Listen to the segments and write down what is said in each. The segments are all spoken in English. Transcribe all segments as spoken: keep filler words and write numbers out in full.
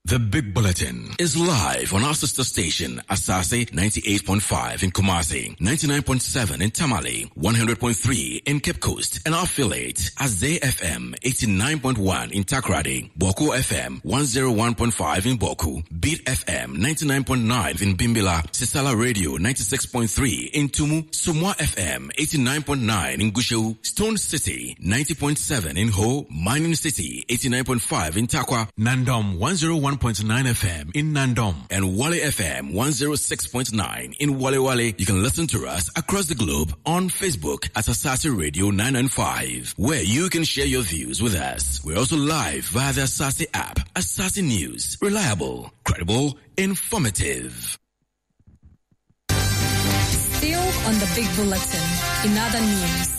The Big Bulletin is live on our sister station, Asase ninety-eight point five in Kumasi, ninety-nine point seven in Tamale, one hundred point three in Cape Coast, and our affiliate, Azay F M eighty-nine point one in Takrady, Boku F M one oh one point five in Boku, Beat F M ninety-nine point nine in Bimbila, Sisala Radio ninety-six point three in Tumu, Sumwa F M eighty-nine point nine in Gushu, Stone City ninety point seven in Ho, Mining City eighty-nine point five in Takwa, Nandom one oh one point nine F M in Nandom, and Wale F M one oh six point nine in Wale Wale. You can listen to us across the globe on Facebook at Asase Radio nine ninety-five, where you can share your views with us. We're also live via the Asase app. Asase News, reliable, credible, informative. Still on the Big Bulletin, in other news.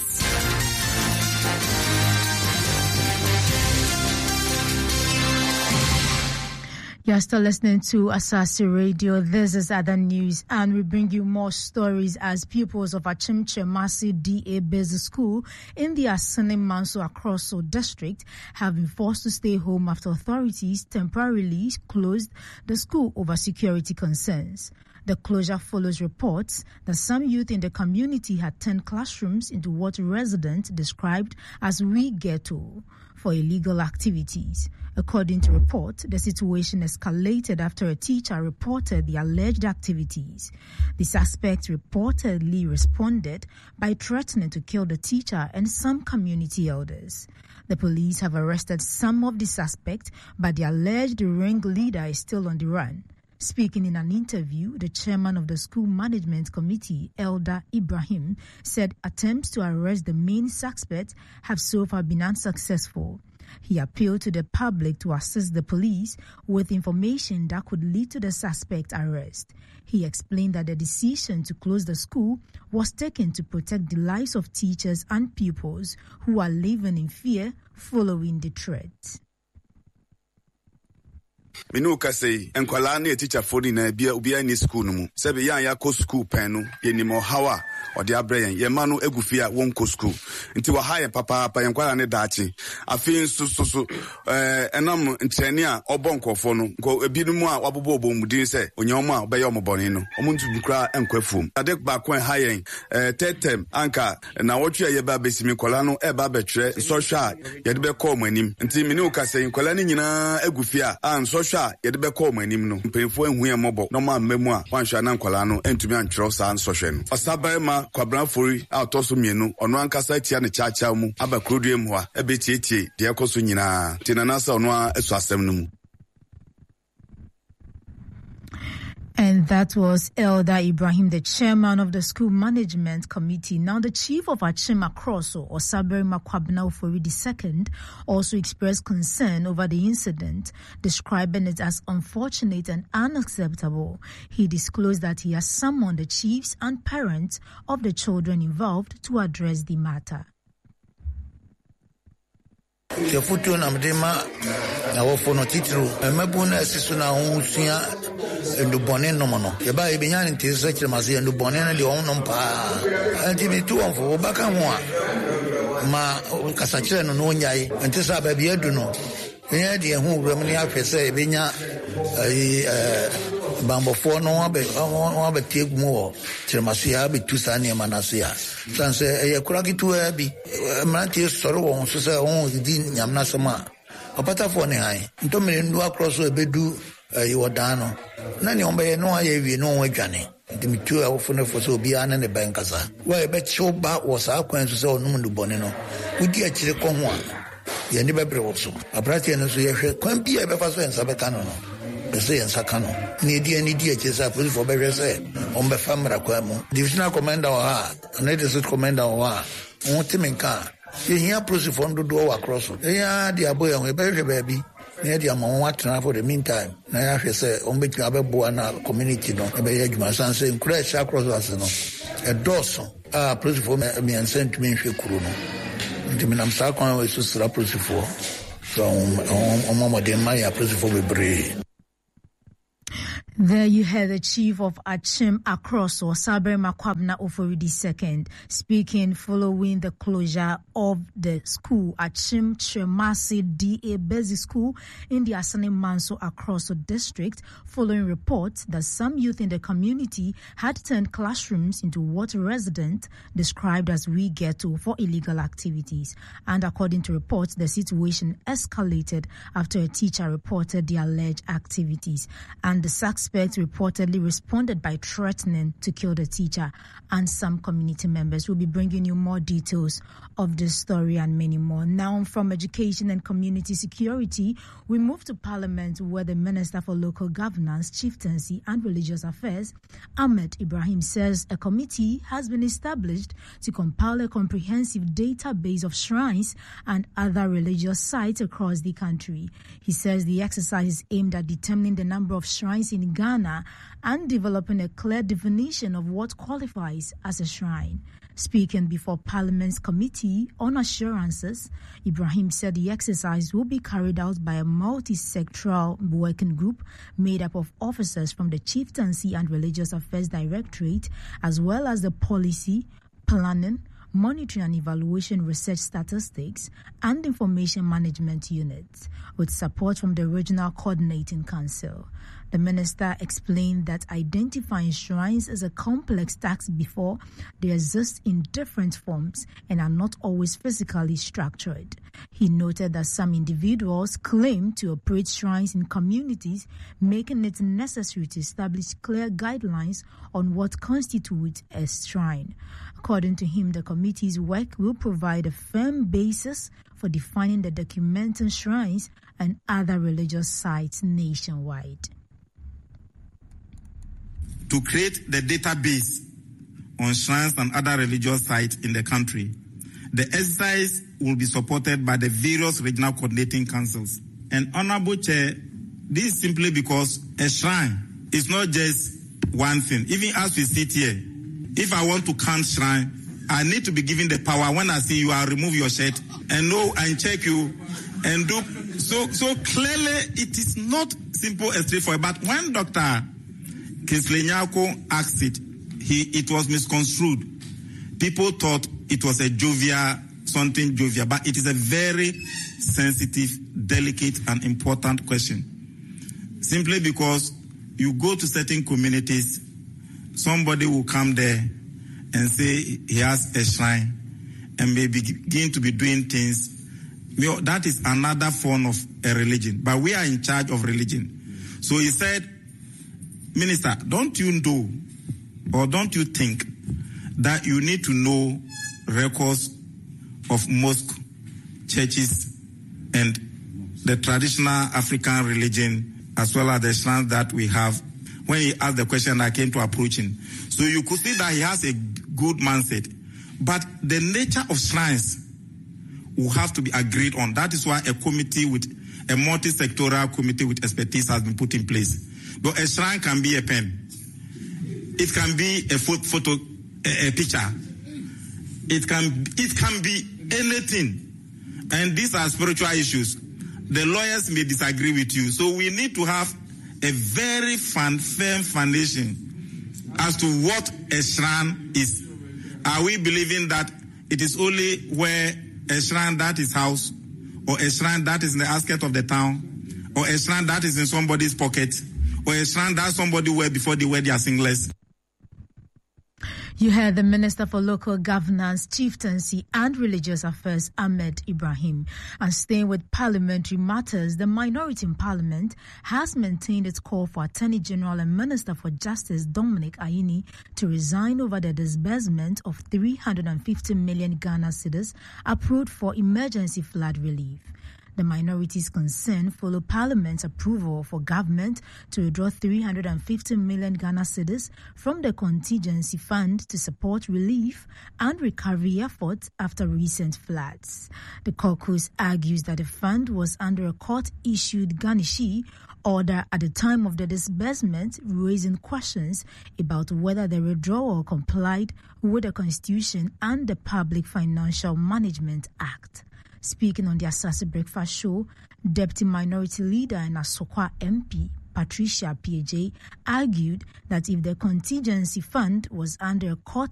You're still listening to Asase Radio. This is other news, and we bring you more stories as pupils of Achimche Masi D A Basic School in the Asane Manso Akroso district have been forced to stay home after authorities temporarily closed the school over security concerns. The closure follows reports that some youth in the community had turned classrooms into what residents described as wee ghetto for illegal activities. According to reports, the situation escalated after a teacher reported the alleged activities. The suspect reportedly responded by threatening to kill the teacher and some community elders. The police have arrested some of the suspects, but the alleged ringleader is still on the run. Speaking in an interview, the chairman of the school management committee, Elder Ibrahim, said attempts to arrest the main suspect have so far been unsuccessful. He appealed to the public to assist the police with information that could lead to the suspect arrest. He explained that the decision to close the school was taken to protect the lives of teachers and pupils who are living in fear following the threat. Minuka say, Enkwala ne teacher for the Nabia Ubia ni school no mu. Sebe ya ya ko school pen no, ye ni mo hawa or the abrayan, ye manu egufia won ko school. Nti wa high papa pa Enkwala ne dachi. Afin so so so eh enam ncheni a obonko fo no, ko ebi mu a wabobo obomudin se, onyom a obeye omoboni no. Omuntu bukra enkwafum. Ade ba kwen high eh tetem anka na wotwe ye ba besimi kola no e ba betre social ye de be call manim. Nti minuka say Enkwala ni nyina egufia an Sosha yede be call manim no mpemfo enhu emobo no ma mmemu a wanhwa na nkwala no entumi antwero saa nsɔhwɛ no ɔsaban ma kwabranfori a ɔtɔso mienu ɔno ankasa tia ne chacha mu abakrodue mu a ebetietie de ɛkɔso nyinaa tinanasa ɔno a esu asɛm no mu. And that was Elder Ibrahim, the chairman of the school management committee. Now, the chief of Achim Akroso, Osaberi Makwabena Ofori the second, also expressed concern over the incident, describing it as unfortunate and unacceptable. He disclosed that he has summoned the chiefs and parents of the children involved to address the matter. The photo na mdema na wofono titru emebuna asisu na unsuya ndubone no mono ye ba ebenya nti so kiremase ndubone na de onno mpa anti bitu onfo baka ho a ma kasakire no no nyai nti sa ba bia du no enya de hu wura mni afese ebenya eh bambofo no abe abe tiegmu o kiremase ya bitu sa ne manase ya sanse e kurakitu abi mranti soro won so se on di nyamna sama opata fo ne han ntomere ndu across ebedu e wodano na ne ombe no aye wi no wadwane dimitu awofo ne fo so obi ana ne bankasa wa ebe choba wo sa kwan so se onum ndu bone no udi akire ko ho a ye ni bebre wo so abrati no so ye hwe kwan bi e be fa so ensa be kanu no Bese yensa kanu ni di ni di akire sa police for be se ombe famra kwa mu divisional commander wa ha na district commander wa on timenka ye hia police for ndo do across ya di aboya we be hwe ba bi na di ama won atena for the meantime na ya hwe se ombe twa abebo na community no e be ya djuma sanse nkura sha across as no e doso ah police for me and sent me hwe kuro no ndi me nam sa kwan we so sra police for so on on on mo de ma ya police for be brave. There you heard the chief of Achim Akroso, Sabri Makwabna Oforidi the second, speaking following the closure of the school, Achim Chemasi D A Bezi School in the Asane Manso Akroso district, following reports that some youth in the community had turned classrooms into what residents described as we ghetto for illegal activities. And according to reports, the situation escalated after a teacher reported the alleged activities, and the suspect reportedly responded by threatening to kill the teacher and some community members. We'll be bringing you more details of this story and many more. Now, from education and community security, we move to Parliament, where the Minister for Local Governance, Chieftaincy and Religious Affairs, Ahmed Ibrahim, says a committee has been established to compile a comprehensive database of shrines and other religious sites across the country. He says the exercise is aimed at determining the number of shrines in Ghana and developing a clear definition of what qualifies as a shrine. Speaking before Parliament's Committee on Assurances, Ibrahim said the exercise will be carried out by a multi-sectoral working group made up of officers from the Chieftaincy and Religious Affairs Directorate, as well as the Policy, Planning, Monitoring and Evaluation Research Statistics and Information Management Units, with support from the Regional Coordinating Council. The minister explained that identifying shrines is a complex task before they exist in different forms and are not always physically structured. He noted that some individuals claim to operate shrines in communities, making it necessary to establish clear guidelines on what constitutes a shrine. According to him, the committee's work will provide a firm basis for defining the documenting shrines and other religious sites nationwide. To create the database on shrines and other religious sites in the country, the exercise will be supported by the various regional coordinating councils. And Honorable Chair, this is simply because a shrine is not just one thing. Even as we sit here, if I want to count shrine, I need to be given the power. When I see you, I'll remove your shirt and know and check you and do. So, so clearly, it is not simple and straightforward. But when Doctor Kingsley Nyako asked it, he it was misconstrued. People thought it was a jovial, something jovial, but it is a very sensitive, delicate, and important question. Simply because you go to certain communities, somebody will come there and say he has a shrine and may begin to be doing things. That is another form of a religion, but we are in charge of religion. So he said, Minister, don't you know or don't you think that you need to know records of mosque, churches, and the traditional African religion, as well as the shrines that we have? When he asked the question, I came to approach him. So you could see that he has a good mindset. But the nature of shrines will have to be agreed on. That is why a committee with a multi-sectoral committee with expertise has been put in place. But a shrine can be a pen. It can be a photo, a, a picture. It can, it can be anything. And these are spiritual issues. The lawyers may disagree with you. So we need to have a very firm foundation as to what a shrine is. Are we believing that it is only where a shrine that is house, or a shrine that is in the outskirts of the town, or a shrine that is in somebody's pocket, or a shrine that somebody wear before they wear their singlets? You heard the Minister for Local Governance, Chieftaincy and Religious Affairs, Ahmed Ibrahim. And staying with parliamentary matters, the minority in Parliament has maintained its call for Attorney General and Minister for Justice, Dominic Ayine, to resign over the disbursement of three hundred fifty million Ghana cedis approved for emergency flood relief. The minority's concern followed Parliament's approval for government to withdraw three hundred fifty million Ghana cedis from the contingency fund to support relief and recovery efforts after recent floods. The caucus argues that the fund was under a court-issued garnishee order at the time of the disbursement, raising questions about whether the withdrawal complied with the Constitution and the Public Financial Management Act. Speaking on the Asase Breakfast Show, Deputy Minority Leader and Asokwa M P, Patricia P J, argued that if the contingency fund was under a court